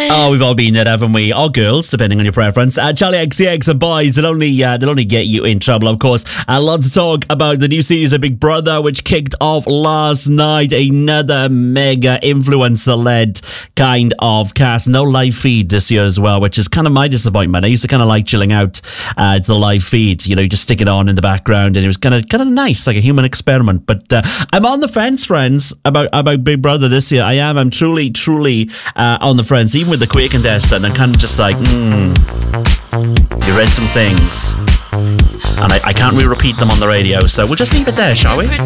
it? Oh, we've all been there, haven't we? Or girls, depending on your preference. Charlie XCX and boys, they'll only get you in trouble, of course. Lots to talk about the new series of Big Brother, which kicked off last night. Another mega influencer-led kind of cast. No live feed this year as well, which is kind of my disappointment. I used to kind of like chilling out to the live feed. You know, you just stick it on in the background, and it was kind of nice, like a human experiment. But I'm on the fence, friends, about Big Brother this year. I'm truly on the fence, even with the queer contestant. I'm kind of just like, you read some things, and I can't repeat them on the radio, so we'll just leave it there, shall we?